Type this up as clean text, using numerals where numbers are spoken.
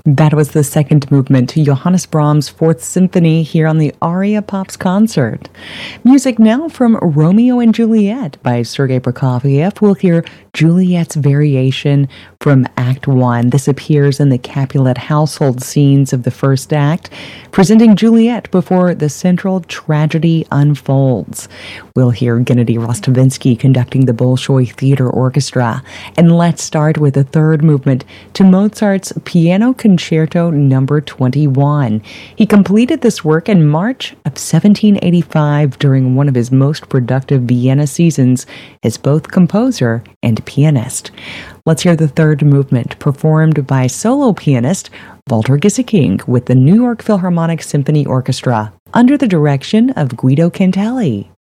That was the second movement to Johannes Brahms' Fourth Symphony here on the Aria Pops concert. Music now from Romeo and Juliet by Sergei Prokofiev. We'll hear Juliet's variation from Act 1. This appears in the Capulet household scenes of the first act, presenting Juliet before the central tragedy unfolds. We'll hear Gennady Rostavinsky conducting the Bolshoi Theater Orchestra. And let's start with the third movement to Mozart's Piano Concerto No. 21. He completed this work in March of 1785 during one of his most productive Vienna seasons as both composer and pianist. Let's hear the third movement performed by solo pianist Walter Gissing with the New York Philharmonic Symphony Orchestra under the direction of Guido Cantelli.